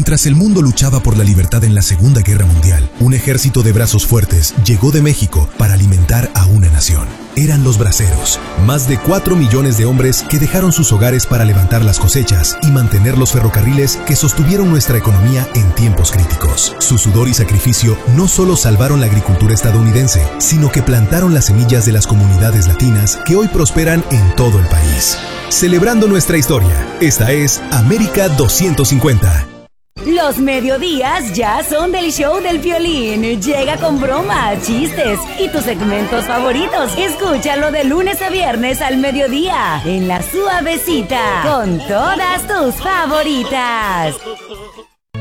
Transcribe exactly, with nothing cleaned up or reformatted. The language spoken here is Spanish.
Mientras el mundo luchaba por la libertad en la Segunda Guerra Mundial, un ejército de brazos fuertes llegó de México para alimentar a una nación. Eran los braceros, más de cuatro millones de hombres que dejaron sus hogares para levantar las cosechas y mantener los ferrocarriles que sostuvieron nuestra economía en tiempos críticos. Su sudor y sacrificio no solo salvaron la agricultura estadounidense, sino que plantaron las semillas de las comunidades latinas que hoy prosperan en todo el país. Celebrando nuestra historia, esta es América doscientos cincuenta. Los mediodías ya son del show del Piolín. Llega con bromas, chistes y tus segmentos favoritos. Escúchalo de lunes a viernes al mediodía en La Suavecita con todas tus favoritas.